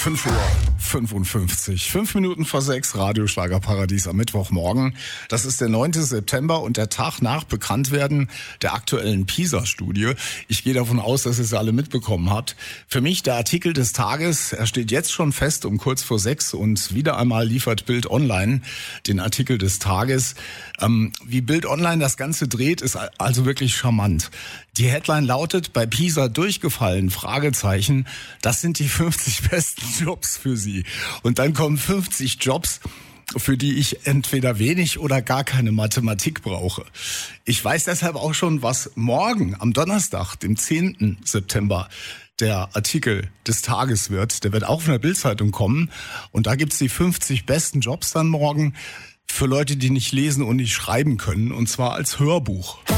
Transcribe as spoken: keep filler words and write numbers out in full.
fünf Uhr fünfundfünfzig. Fünf Minuten vor sechs, Radioschlagerparadies am Mittwochmorgen. Das ist der neunte September und der Tag nach Bekanntwerden der aktuellen PISA-Studie. Ich gehe davon aus, dass ihr es alle mitbekommen habt. Für mich der Artikel des Tages. Er steht jetzt schon fest um kurz vor sechs und wieder einmal liefert Bild Online den Artikel des Tages. Ähm, wie Bild Online das Ganze dreht, ist also wirklich charmant. Die Headline lautet: Bei PISA durchgefallen? Fragezeichen. Das sind die fünfzig besten Jobs für Sie. Und dann kommen fünfzig Jobs, für die ich entweder wenig oder gar keine Mathematik brauche. Ich weiß deshalb auch schon, was morgen am Donnerstag, dem zehnten September, der Artikel des Tages wird. Der wird auch von der Bild-Zeitung kommen. Und da gibt's die fünfzig besten Jobs dann morgen für Leute, die nicht lesen und nicht schreiben können. Und zwar als Hörbuch.